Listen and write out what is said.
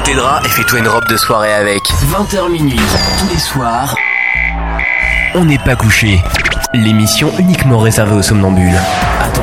tes draps et fais-toi une robe de soirée avec. 20h minuit, tous les soirs. On n'est pas couché. L'émission uniquement réservée aux somnambules. Attention.